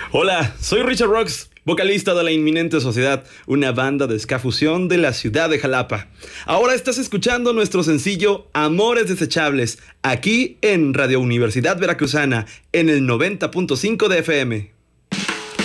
Hola, soy Richard Rocks, vocalista de La Inminente Sociedad, una banda de ska fusión de la ciudad de Jalapa. Ahora estás escuchando nuestro sencillo Amores Desechables, aquí en Radio Universidad Veracruzana, en el 90.5 de FM.